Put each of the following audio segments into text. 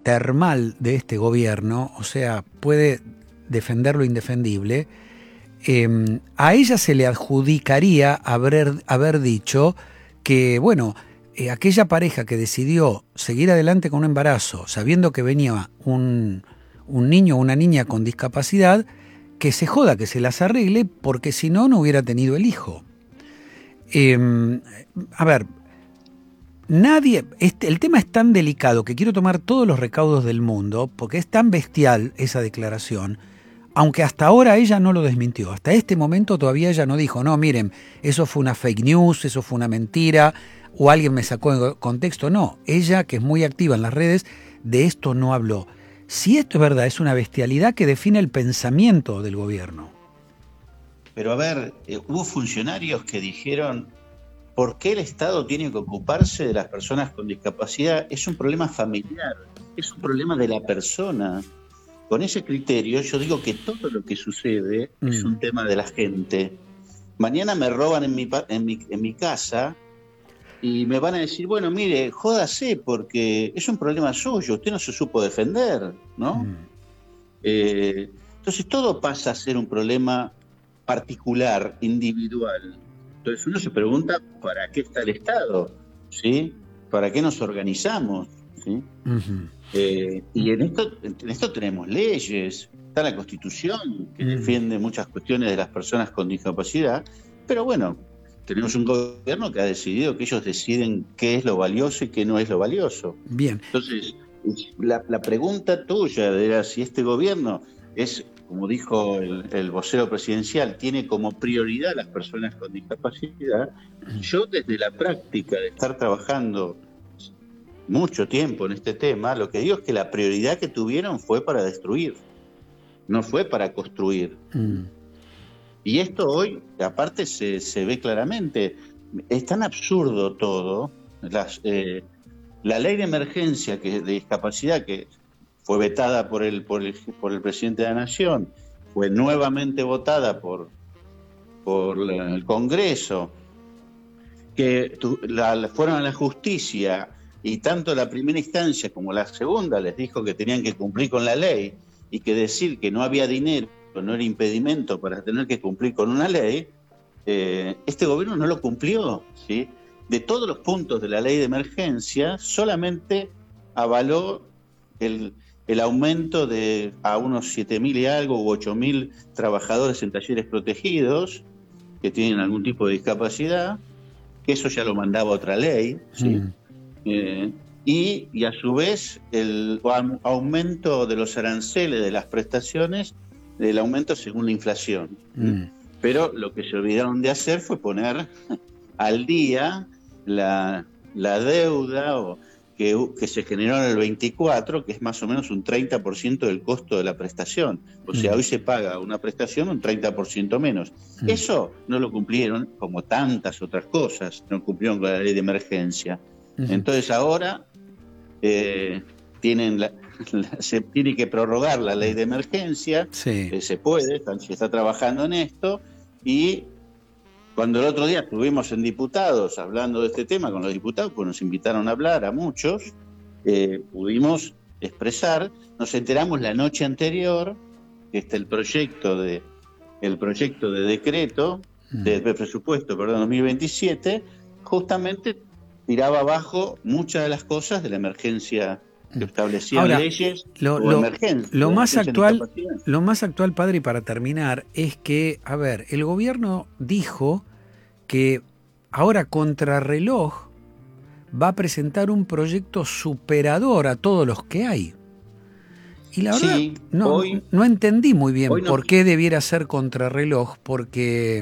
termal de este gobierno, o sea, puede defender lo indefendible, a ella se le adjudicaría haber dicho que, bueno, aquella pareja que decidió seguir adelante con un embarazo, sabiendo que venía un niño o una niña con discapacidad, que se joda, que se las arregle, porque si no, no hubiera tenido el hijo. A ver, el tema es tan delicado que quiero tomar todos los recaudos del mundo, porque es tan bestial esa declaración, aunque hasta ahora ella no lo desmintió. Hasta este momento todavía ella no dijo, no, miren, eso fue una fake news, eso fue una mentira, o alguien me sacó de contexto. No, ella, que es muy activa en las redes, de esto no habló. Si esto es verdad, es una bestialidad que define el pensamiento del gobierno. Pero a ver, hubo funcionarios que dijeron, ¿por qué el Estado tiene que ocuparse de las personas con discapacidad? Es un problema familiar, es un problema de la persona. Con ese criterio yo digo que todo lo que sucede es un tema de la gente. Mañana me roban en mi casa y me van a decir, bueno, mire, jódase porque es un problema suyo, usted no se supo defender, ¿no? Entonces todo pasa a ser un problema particular, individual. Entonces uno se pregunta, ¿para qué está el Estado? ¿Sí? ¿Para qué nos organizamos? ¿Sí? Y en esto tenemos leyes, está la Constitución que defiende muchas cuestiones de las personas con discapacidad, pero bueno, tenemos un gobierno que ha decidido que ellos deciden qué es lo valioso y qué no es lo valioso. Bien. Entonces, la pregunta tuya era si este gobierno es, como dijo el vocero presidencial, tiene como prioridad a las personas con discapacidad. Yo desde la práctica de estar trabajando mucho tiempo en este tema, lo que digo es que la prioridad que tuvieron fue para destruir, no fue para construir. Y esto hoy, aparte, se ve claramente. Es tan absurdo todo. La ley de emergencia de discapacidad, que fue vetada por el presidente de la Nación, fue nuevamente votada por el Congreso, que fueron a la justicia y tanto la primera instancia como la segunda les dijo que tenían que cumplir con la ley y que decir que no había dinero no era impedimento para tener que cumplir con una ley. Este gobierno no lo cumplió, ¿sí? De todos los puntos de la ley de emergencia, solamente avaló el aumento a unos 7.000 y algo u 8.000 trabajadores en talleres protegidos que tienen algún tipo de discapacidad, que eso ya lo mandaba otra ley, ¿sí? Y a su vez el aumento de los aranceles de las prestaciones, el aumento según la inflación. Pero lo que se olvidaron de hacer fue poner al día la deuda que se generó en el 24, que es más o menos un 30% del costo de la prestación. O sea, hoy se paga una prestación un 30% menos. Eso no lo cumplieron, como tantas otras cosas, no cumplieron con la ley de emergencia. Entonces ahora se tiene que prorrogar la ley de emergencia, se puede, se está trabajando en esto, y cuando el otro día estuvimos en diputados hablando de este tema con los diputados, pues nos invitaron a hablar a muchos, pudimos expresar, nos enteramos la noche anterior que el proyecto de decreto de presupuesto, 2027, justamente tiraba abajo muchas de las cosas de la emergencia que establecían leyes o emergencias. Lo más actual, padre, y para terminar, es que, a ver, el gobierno dijo que ahora Contrarreloj va a presentar un proyecto superador a todos los que hay. Y la verdad, no entendí muy bien por qué debiera ser Contrarreloj, porque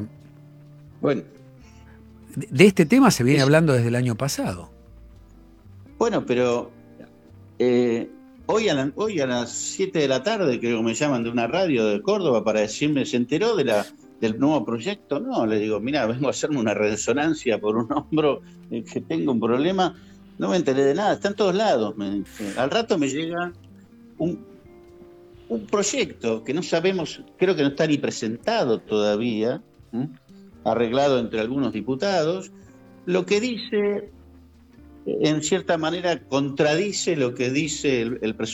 de este tema se viene hablando desde el año pasado. Bueno, pero hoy a las 7 de la tarde creo que me llaman de una radio de Córdoba para decirme, ¿se enteró del nuevo proyecto? No, le digo, mira, vengo a hacerme una resonancia por un hombro, que tengo un problema, no me enteré de nada, está en todos lados. Al rato me llega un proyecto que no sabemos, creo que no está ni presentado todavía, arreglado entre algunos diputados, lo que dice, en cierta manera, contradice lo que dice el presupuesto